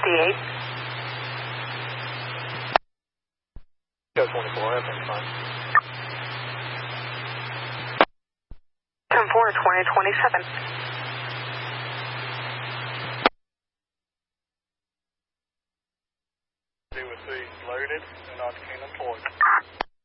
58. Go 24, everything's fine. 10-4, 2027. Do with the loaded and not keen employed.